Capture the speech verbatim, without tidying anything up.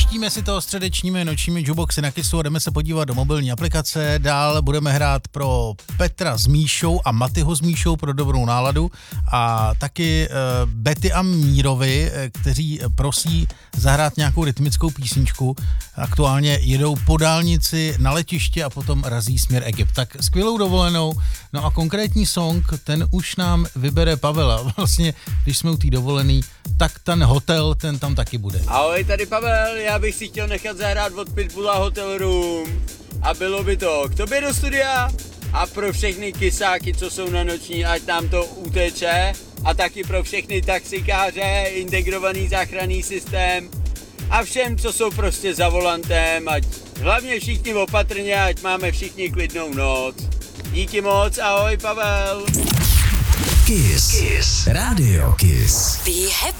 Pouštíme si to středečními nočními jukeboxy na Kissu a jdeme se podívat do mobilní aplikace. Dál budeme hrát pro Petra s Míšou a Matyho s Míšou pro dobrou náladu a taky uh, Betty a Mírovi, kteří prosí zahrát nějakou rytmickou písničku. Aktuálně jedou po dálnici na letiště a potom razí směr Egypt. Tak skvělou dovolenou. No a konkrétní song, ten už nám vybere Pavel. Vlastně, když jsme u té dovolený, tak ten hotel, ten tam taky bude. Ahoj, tady Pavel, já bych si chtěl nechat zahrát od Pitbulla Hotel Room a bylo by to k tobě do studia a pro všechny kysáky, co jsou na noční, ať nám to uteče a taky pro všechny taxikáře, integrovaný záchranný systém a všem, co jsou prostě za volantem, ať hlavně všichni opatrně, ať máme všichni klidnou noc. Díky moc, ahoj Pavel. Kiss. Kiss. Radio Kiss. Be happy.